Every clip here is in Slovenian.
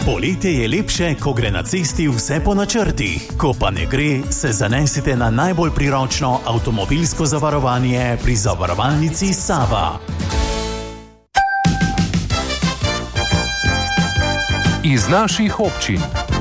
Poletje je lepše, ko gre na cesti vse po načrtih. Ko pa ne gre, se zanesite na najbolj priročno avtomobilsko zavarovanje pri zavarovalnici Sava. Iz naših občin.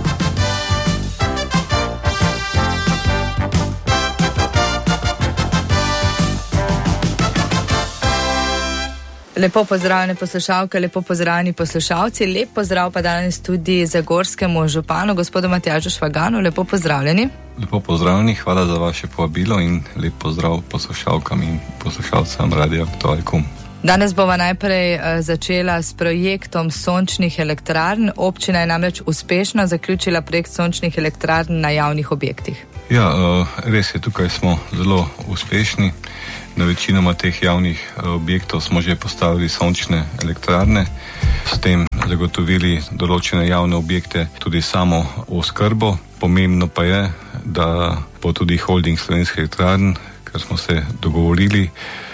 Lepo pozdravljene poslušalke, lepo pozdravljeni poslušalci, lep pozdrav pa danes tudi zagorskemu županu, gospodu Matjažu Švaganu, lepo pozdravljeni. Lepo pozdravljeni, hvala za vaše povabilo in lep pozdrav poslušalkam in poslušalcem Radio Aktualkum. Danes bova najprej začela s projektom sončnih elektrarn. Občina je namreč uspešno zaključila projekt sončnih elektrarn na javnih objektih. Ja, res je, tukaj smo zelo uspešni. Na večinoma teh javnih objektov smo že postavili sončne elektrarne, s tem zagotovili določene javne objekte tudi samo oskrbo. Pomembno pa je, da bo tudi holding Slovenskih elektrarn, ker smo se dogovorili,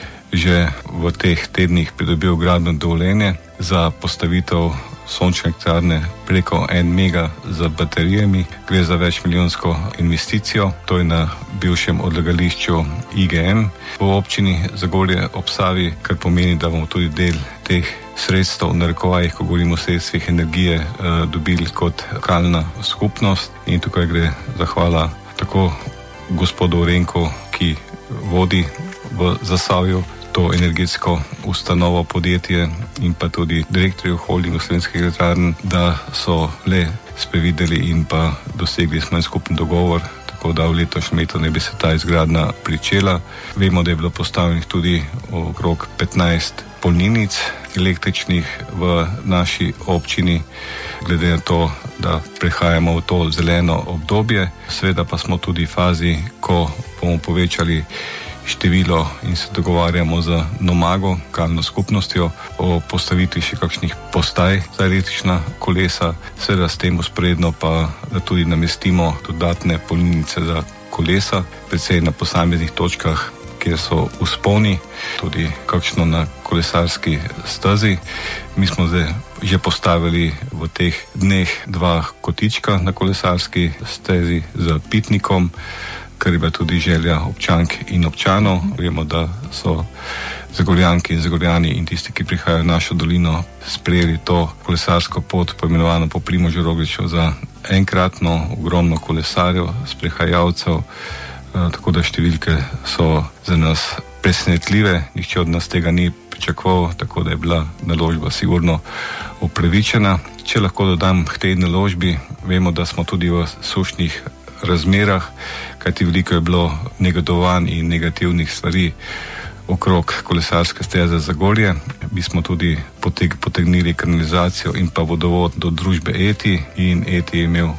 že v teh tednih pridobil gradbeno dovoljenje za postavitev sončne elektrarne preko 1 mega z baterijami. Gre za večmilijonsko investicijo, to je na bivšem odlagališču IGM v občini Zagorje ob Savi, kar pomeni, da bomo tudi del teh sredstev, v narekovajih, ko govorimo o sredstvih energije, dobili kot lokalna skupnost. In tukaj gre zahvala tako gospodu Renku, ki vodi v Zasavju to energetsko ustanovo, podjetje, in pa tudi direktorju holdingu Slovenskih elektrarn, da so le sprevideli in pa dosegli smo en skupen dogovor, tako da v letošnjem letu ne bi se ta izgradnja pričela. Vemo, da je bilo postavljenih tudi okrog 15 polnilnic električnih v naši občini, glede na to, da prehajamo v to zeleno obdobje. Seveda pa smo tudi v fazi, ko bomo povečali število in se dogovarjamo z Nomago, lokalno skupnostjo, o postavitvi še kakšnih postaj za električna kolesa. Seveda s tem usporedno pa da tudi namestimo dodatne polnilnice za kolesa, predvsem na posameznih točkah, kjer so vzponi, tudi kakšno na kolesarski stezi. Mi smo zdaj že postavili v teh dneh 2 kotička na kolesarski stezi z pitnikom, kar je bila tudi želja občank in občanov. Vemo, da so Zagorjanki in Zagorjani in tisti, ki prihajajo v našo dolino, sprejeli to kolesarsko pot, poimenovano po Primožu Rogliču, za enkratno. Ogromno kolesarjev, sprehajalcev, tako da številke so za nas presenetljive. Nihče od nas tega ni pričakoval, tako da je bila naložba sigurno upravičena. Če lahko dodam k tej naložbi, vemo, da smo tudi v sušnih razmerah, kajti veliko je bilo negodovanj in negativnih stvari okrog kolesarske steze Zagorje. Mi smo tudi potegnili kanalizacijo in pa vodovod do družbe ETI in ETI je imel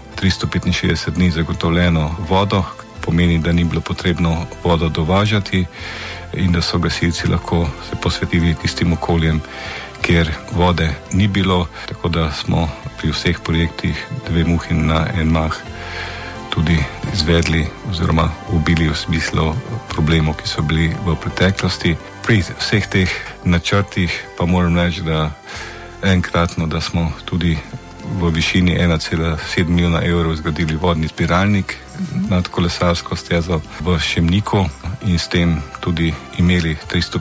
365 dni zagotovljeno vodo, pomeni, da ni bilo potrebno vodo dovažati in da so gasilci lahko se posvetili tistim okoljem, kjer vode ni bilo, tako da smo pri vseh projektih 2 muhi na en mah tudi izvedli oziroma ubili v smislu problemov, ki so bili v preteklosti. Pri vseh teh načrtih pa moram reči, da enkratno, da smo tudi v višini 1,7 milijona evrov zgradili vodni zbiralnik nad kolesarsko stezo v Šemniku in s tem tudi imeli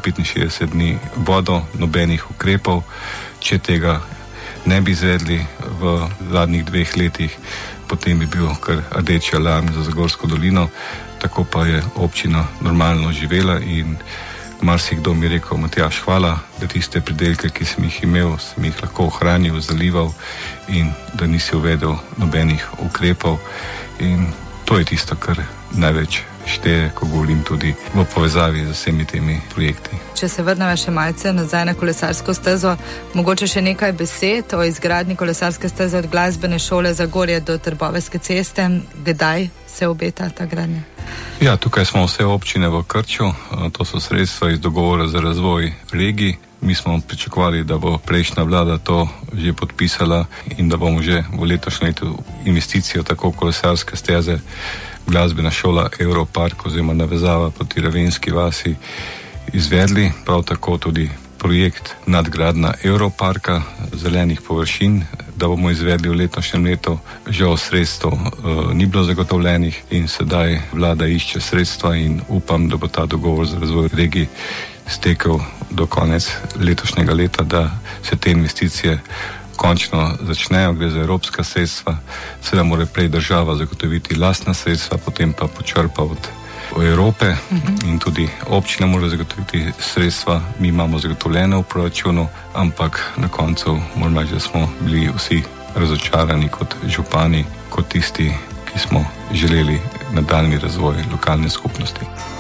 365 dni vodo, nobenih ukrepov. Če tega ne bi izvedli v zadnjih 2 letih, potem bi bil kar rdeči alarm za Zagorsko dolino. Tako pa je občina normalno živela in marsikdo mi je rekel: Matjaž, hvala, da tiste pridelke, ki sem jih imel, sem jih lahko ohranil, zalival in da nisi uvedel nobenih ukrepov. In to je tisto, kar največ šteje, ko govorim tudi v povezavi z vsemi temi projekti. Če se vrnemo še malce nazaj na kolesarsko stezo, mogoče še nekaj besed o izgradnji kolesarske steze od Glasbene šole Zagorje do Trbovske ceste. Kdaj se obeta ta gradnja? Ja, tukaj smo vse občine v krču. To so sredstva iz dogovora za razvoj regij. Mi smo pričakovali, da bo prejšnja vlada to že podpisala in da bomo že v letošnjem letu investicijo tako kolesarske steze Glasbena šola Europark oziroma navezava proti Ravenski vasi izvedli. Prav tako tudi projekt nadgradnja Europarka, zelenih površin, da bomo izvedli v letošnjem letu. Žal sredstev ni bilo zagotovljenih in sedaj vlada išče sredstva in upam, da bo ta dogovor za razvoj regij stekel do konec letošnjega leta, da se te investicije končno začnejo. Gre za evropska sredstva, seveda mora prej država zagotoviti lastna sredstva, potem pa počrpa od Evrope in tudi občina mora zagotoviti sredstva. Mi imamo zagotovljene v proračunu, ampak na koncu moram reči, da smo bili vsi razočarani kot župani, kot tisti, ki smo želeli nadaljnji razvoj lokalne skupnosti.